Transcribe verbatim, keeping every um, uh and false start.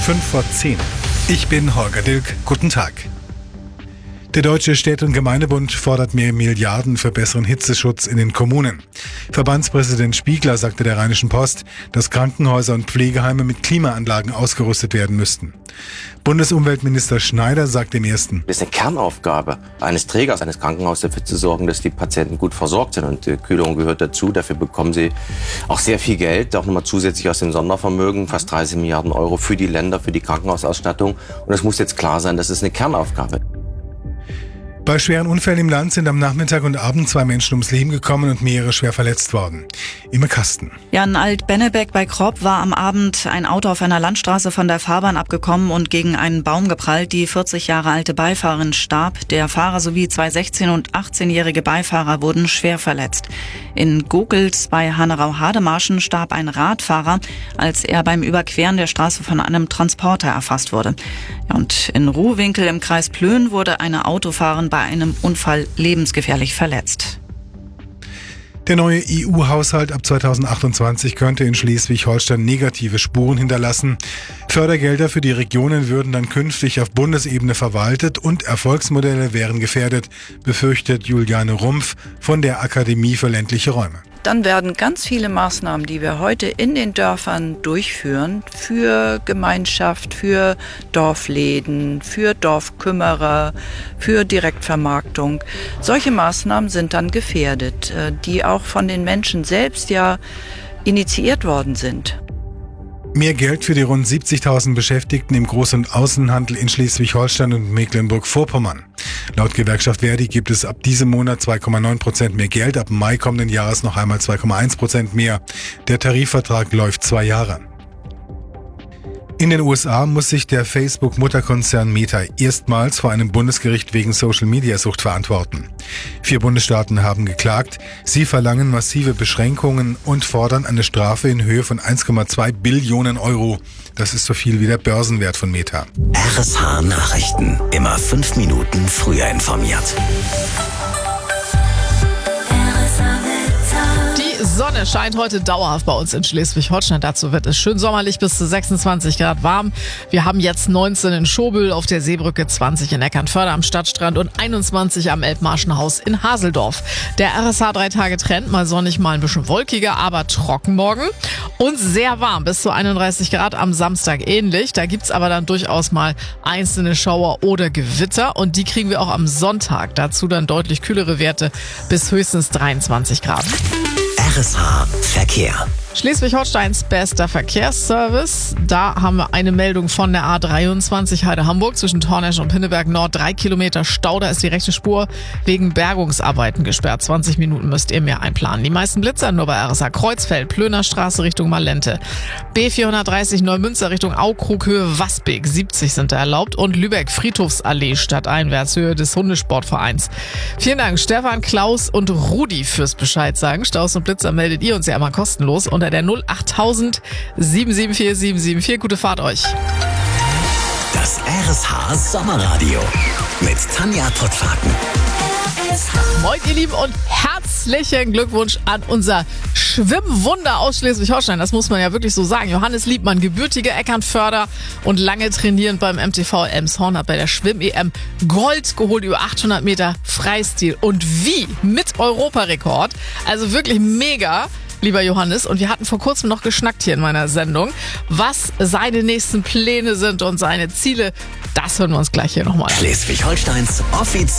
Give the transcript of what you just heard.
Fünf vor zehn. Ich bin Holger Dilk. Guten Tag. Der Deutsche Städte- und Gemeindebund fordert mehr Milliarden für besseren Hitzeschutz in den Kommunen. Verbandspräsident Spiegler sagte der Rheinischen Post, dass Krankenhäuser und Pflegeheime mit Klimaanlagen ausgerüstet werden müssten. Bundesumweltminister Schneider sagt im Ersten: Es ist eine Kernaufgabe eines Trägers eines Krankenhauses, dafür zu sorgen, dass die Patienten gut versorgt sind. Und die Kühlung gehört dazu. Dafür bekommen sie auch sehr viel Geld, auch nochmal zusätzlich aus dem Sondervermögen, fast dreißig Milliarden Euro für die Länder, für die Krankenhausausstattung. Und es muss jetzt klar sein, das ist eine Kernaufgabe. Bei schweren Unfällen im Land sind am Nachmittag und Abend zwei Menschen ums Leben gekommen und mehrere schwer verletzt worden. Imme Kasten. Ja, in Alt-Bennebeck bei Kropp war am Abend ein Auto auf einer Landstraße von der Fahrbahn abgekommen und gegen einen Baum geprallt. Die vierzig Jahre alte Beifahrerin starb. Der Fahrer sowie zwei sechzehn- und achtzehnjährige Beifahrer wurden schwer verletzt. In Gokels bei Hannerau-Hademarschen starb ein Radfahrer, als er beim Überqueren der Straße von einem Transporter erfasst wurde. Ja, und in Ruhwinkel im Kreis Plön wurde eine Autofahrerin bei einem Unfall lebensgefährlich verletzt. Der neue E U-Haushalt ab zweitausendachtundzwanzig könnte in Schleswig-Holstein negative Spuren hinterlassen. Fördergelder für die Regionen würden dann künftig auf Bundesebene verwaltet und Erfolgsmodelle wären gefährdet, befürchtet Juliane Rumpf von der Akademie für ländliche Räume. Dann werden ganz viele Maßnahmen, die wir heute in den Dörfern durchführen, für Gemeinschaft, für Dorfläden, für Dorfkümmerer, für Direktvermarktung. Solche Maßnahmen sind dann gefährdet, die auch von den Menschen selbst ja initiiert worden sind. Mehr Geld für die rund siebzigtausend Beschäftigten im Groß- und Außenhandel in Schleswig-Holstein und Mecklenburg-Vorpommern. Laut Gewerkschaft Verdi gibt es ab diesem Monat zwei Komma neun Prozent mehr Geld, ab Mai kommenden Jahres noch einmal zwei Komma eins Prozent mehr. Der Tarifvertrag läuft zwei Jahre. In den U S A muss sich der Facebook-Mutterkonzern Meta erstmals vor einem Bundesgericht wegen Social-Media-Sucht verantworten. Vier Bundesstaaten haben geklagt. Sie verlangen massive Beschränkungen und fordern eine Strafe in Höhe von eins Komma zwei Billionen Euro. Das ist so viel wie der Börsenwert von Meta. R S H Nachrichten. Immer fünf Minuten früher informiert. Die Sonne scheint heute dauerhaft bei uns in Schleswig-Holstein. Dazu wird es schön sommerlich bis zu sechsundzwanzig Grad warm. Wir haben jetzt neunzehn in Schobel, auf der Seebrücke zwanzig in Eckernförde am Stadtstrand und einundzwanzig am Elbmarschenhaus in Haseldorf. Der R S H drei Tage Trend, mal sonnig, mal ein bisschen wolkiger, aber trocken morgen. Und sehr warm, bis zu einunddreißig Grad am Samstag ähnlich. Da gibt's aber dann durchaus mal einzelne Schauer oder Gewitter. Und die kriegen wir auch am Sonntag. Dazu dann deutlich kühlere Werte bis höchstens dreiundzwanzig Grad. R S H Verkehr. Schleswig-Holsteins bester Verkehrsservice. Da haben wir eine Meldung von der A dreiundzwanzig Heide-Hamburg zwischen Tornesch und Pinneberg Nord. Drei Kilometer Stau, da ist die rechte Spur wegen Bergungsarbeiten gesperrt. zwanzig Minuten müsst ihr mehr einplanen. Die meisten Blitzer nur bei R S H Kreuzfeld, Plöner Straße Richtung Malente. B vierhundertdreißig Neumünster Richtung Aukrug Höhe Wasbeek. siebzig sind da erlaubt. Und Lübeck Friedhofsallee stadteinwärts Höhe des Hundesportvereins. Vielen Dank Stefan, Klaus und Rudi fürs Bescheid sagen. Staus und Blitzer meldet ihr uns ja immer kostenlos unter der null achttausend sieben sieben vier sieben sieben vier. Gute Fahrt euch. Das R S H Sommerradio mit Tanja Pottwagen. Moin ihr Lieben und herzlichen Glückwunsch an unser Schwimmwunder aus Schleswig-Holstein. Das muss man ja wirklich so sagen. Johannes Liebmann, gebürtiger Eckernförder und lange trainierend beim M T V Elmshorn, hat bei der Schwimm-E M Gold geholt über achthundert Meter Freistil. Und wie? Mit Europarekord. Also wirklich mega. Lieber Johannes, und wir hatten vor kurzem noch geschnackt hier in meiner Sendung, was seine nächsten Pläne sind und seine Ziele. Das hören wir uns gleich hier nochmal. Schleswig-Holsteins offiziell